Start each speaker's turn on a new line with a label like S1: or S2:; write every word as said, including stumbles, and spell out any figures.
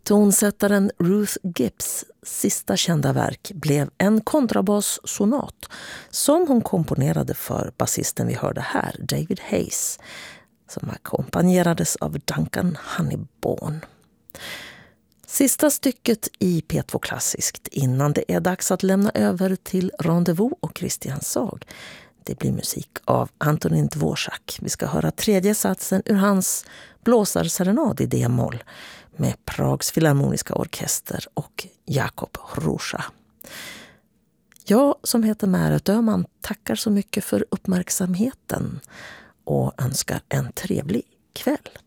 S1: Tonsättaren Ruth Gibbs sista kända verk blev en kontrabassonat som hon komponerade för basisten vi hörde här, David Hayes, som ackompanjerades av Duncan Honeyborn. Sista stycket i P två Klassiskt innan det är dags att lämna över till Rendezvous och Christian Sag. Det blir musik av Antonin Dvorak. Vi ska höra tredje satsen ur hans blåsarserenad i D-moll med Prags filharmoniska orkester och Jakob Hrusa. Jag som heter Märet Öhman tackar så mycket för uppmärksamheten och önskar en trevlig kväll.